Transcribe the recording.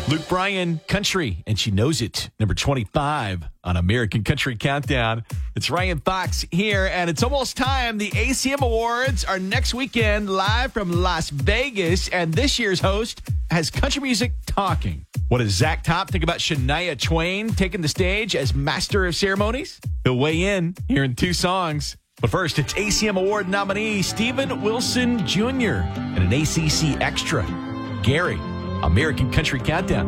Luke Bryan, Country, and She Knows It. Number 25 on American Country Countdown. It's Ryan Fox here, and it's almost time. The ACM Awards are next weekend, live from Las Vegas, and this year's host has country music talking. What does Zach Top think about Shania Twain taking the stage as Master of Ceremonies? He'll weigh in here in 2 songs. But first, it's ACM Award nominee Steven Wilson Jr. and an ACC Extra. Gary, American Country Countdown.